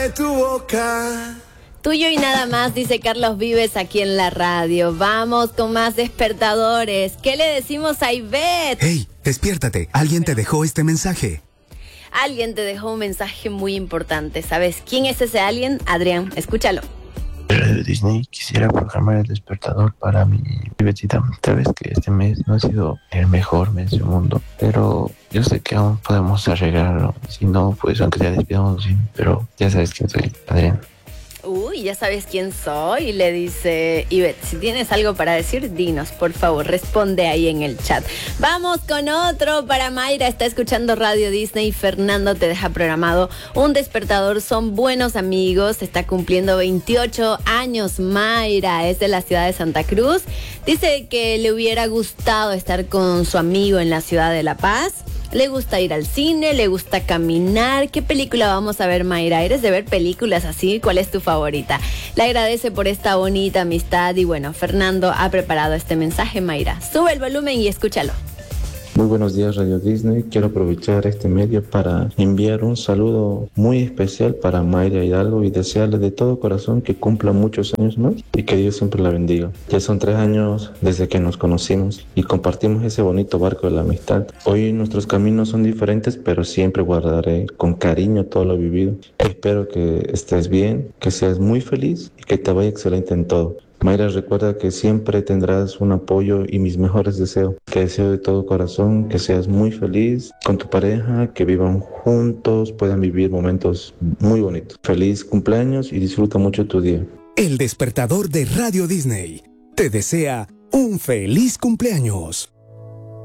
Tu boca. Tuyo y nada más, dice Carlos Vives aquí en la radio. Vamos con más despertadores. ¿Qué le decimos a Ivette? Hey, despiértate. Alguien te dejó este mensaje. Alguien te dejó un mensaje muy importante. ¿Sabes quién es ese alguien? Adrián, escúchalo. Radio Disney, quisiera programar el despertador para mi Ivetita. Sabes que este mes no ha sido el mejor mes del mundo, pero yo sé que aún podemos arreglarlo. Si no, pues aunque sea despidamos, sí, pero ya sabes quién soy, Adrián. Uy, ya sabes quién soy, le dice Ivette. Si tienes algo para decir, dinos, por favor, responde ahí en el chat. Vamos con otro para Mayra, está escuchando Radio Disney. Fernando te deja programado un despertador, son buenos amigos, está cumpliendo 28 años Mayra, es de la ciudad de Santa Cruz. Dice que le hubiera gustado estar con su amigo en la ciudad de La Paz. Le gusta ir al cine, le gusta caminar. ¿Qué película vamos a ver, Mayra? ¿Eres de ver películas así? ¿Cuál es tu favorita? Le agradece por esta bonita amistad y bueno, Fernando ha preparado este mensaje, Mayra. Sube el volumen y escúchalo. Muy buenos días, Radio Disney. Quiero aprovechar este medio para enviar un saludo muy especial para Mayra Hidalgo y desearle de todo corazón que cumpla muchos años más y que Dios siempre la bendiga. Ya son 3 años desde que nos conocimos y compartimos ese bonito barco de la amistad. Hoy nuestros caminos son diferentes, pero siempre guardaré con cariño todo lo vivido. Espero que estés bien, que seas muy feliz y que te vaya excelente en todo. Mayra, recuerda que siempre tendrás un apoyo y mis mejores deseos. Que deseo de todo corazón que seas muy feliz con tu pareja, que vivan juntos, puedan vivir momentos muy bonitos. Feliz cumpleaños y disfruta mucho tu día. El despertador de Radio Disney te desea un feliz cumpleaños.